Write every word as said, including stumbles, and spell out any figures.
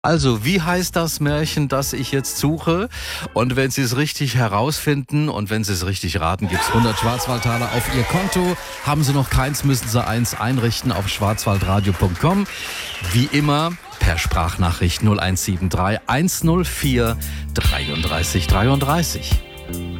Also, wie heißt das Märchen, das ich jetzt suche? Und wenn Sie es richtig herausfinden und wenn Sie es richtig raten, gibt es hundert Schwarzwaldtaler auf Ihr Konto. Haben Sie noch keins, müssen Sie eins einrichten auf schwarzwaldradio punkt com. Wie immer per Sprachnachricht null eins sieben drei eins null vier dreiunddreißig dreiunddreißig.